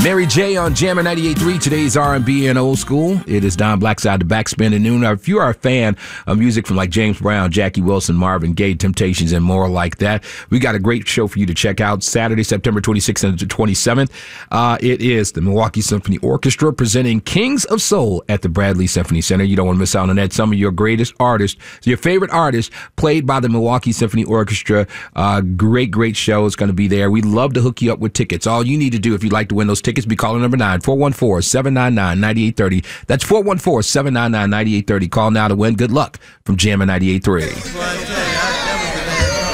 Mary J on Jammer 98.3. Today's R&B and old school. It is Don Blackside, the Backspin at noon. Now, if you are a fan of music from like James Brown, Jackie Wilson, Marvin Gaye, Temptations, and more like that, we got a great show for you to check out Saturday, September 26th and 27th. It is the Milwaukee Symphony Orchestra presenting Kings of Soul at the Bradley Symphony Center. You don't want to miss out on that. Some of your greatest artists, your favorite artists, played by the Milwaukee Symphony Orchestra. Great show. It's going to be there. We'd love to hook you up with tickets. All you need to do if you'd like to win those tickets, be caller number 9, 414-799-9830. That's 414-799-9830. Call now to win. Good luck from Jammer 98.3.